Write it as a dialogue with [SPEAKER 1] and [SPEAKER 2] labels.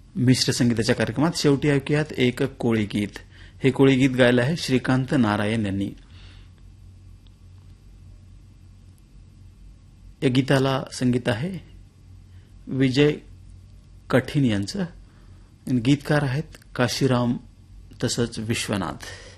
[SPEAKER 1] मिश्र संगीताच्या कार्यक्रमात शेवटी ऐकूयात एक कोळी गीत. हे कोळी गीत गायलं आहे श्रीकांत नारायण यांनी. या गीताला संगीत आहे विजय कठीण यांचं. गीतकार आहेत काशीराम तसंच विश्वनाथ.